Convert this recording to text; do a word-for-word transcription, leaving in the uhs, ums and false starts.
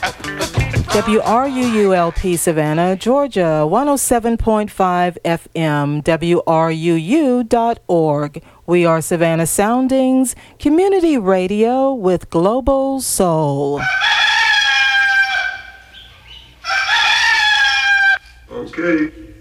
W R U U L P Savannah, Georgia, one oh seven point five F M, W R U U dot org. We are Savannah Soundings, community radio with global soul. Okay.